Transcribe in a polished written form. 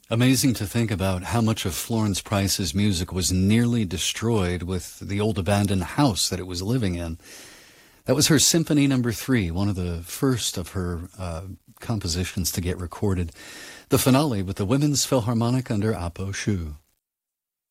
Amazing to think about how much of Florence Price's music was nearly destroyed with the old abandoned house that it was living in. That was her Symphony Number 3, one of the first of her compositions to get recorded. The finale with the Women's Philharmonic under Apo Shu.